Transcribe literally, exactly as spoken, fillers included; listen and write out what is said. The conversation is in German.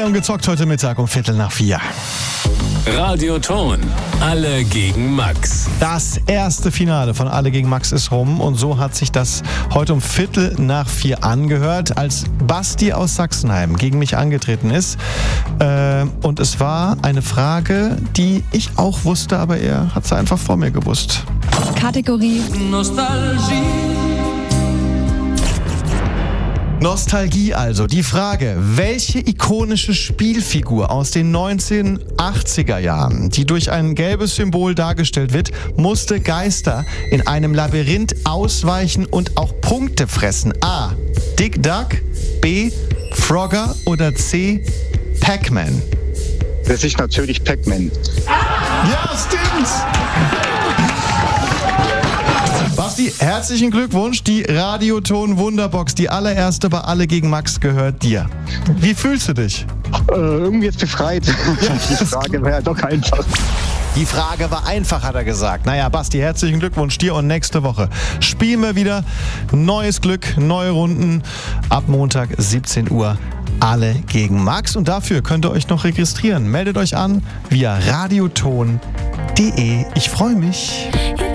Aufklärung gezockt heute Mittag um Viertel nach vier. Radioton. Alle gegen Max. Das erste Finale von Alle gegen Max ist rum und so hat sich das heute um Viertel nach vier angehört, als Basti aus Sachsenheim gegen mich angetreten ist. Äh, und es war eine Frage, die ich auch wusste, aber er hat sie einfach vor mir gewusst. Kategorie Nostalgie. Nostalgie also. Die Frage, welche ikonische Spielfigur aus den neunzehnhundertachtziger Jahren, die durch ein gelbes Symbol dargestellt wird, musste Geister in einem Labyrinth ausweichen und auch Punkte fressen? A. Dick Duck, B. Frogger oder C. Pac-Man? Das ist natürlich Pac-Man. Ja, stimmt! Basti, herzlichen Glückwunsch. Die Radioton Wunderbox, die allererste bei Alle gegen Max, gehört dir. Wie fühlst du dich? Äh, irgendwie jetzt befreit. Die Frage wäre doch einfach. Die Frage war einfach, hat er gesagt. Naja, Basti, herzlichen Glückwunsch dir und nächste Woche spielen wir wieder. Neues Glück, neue Runden. Ab Montag siebzehn Uhr Alle gegen Max. Und dafür könnt ihr euch noch registrieren. Meldet euch an via radioton punkt de. Ich freue mich.